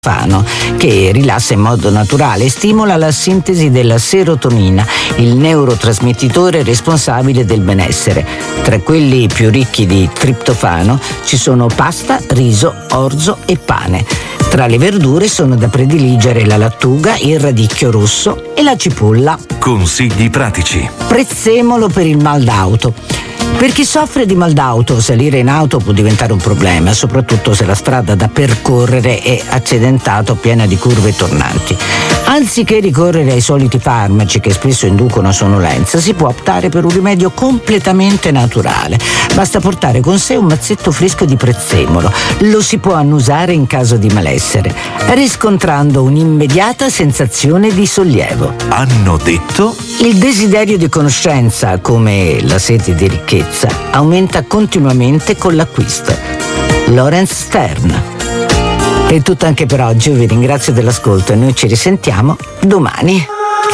che rilassa in modo naturale e stimola la sintesi della serotonina, il neurotrasmettitore responsabile del benessere. Tra quelli più ricchi di triptofano ci sono pasta, riso, orzo e pane. Tra le verdure sono da prediligere la lattuga, il radicchio rosso e la cipolla. Consigli pratici. Prezzemolo per il mal d'auto. Per chi soffre di mal d'auto, salire in auto può diventare un problema, soprattutto se la strada da percorrere è accidentata o piena di curve e tornanti. Anziché ricorrere ai soliti farmaci che spesso inducono a sonnolenza, si può optare per un rimedio completamente naturale. Basta portare con sé un mazzetto fresco di prezzemolo. Lo si può annusare in caso di malessere, riscontrando un'immediata sensazione di sollievo. Hanno detto? Il desiderio di conoscenza, come la sete di ricchezza, aumenta continuamente con l'acquisto. Laurence Stern. È tutto anche per oggi, io vi ringrazio dell'ascolto e noi ci risentiamo domani.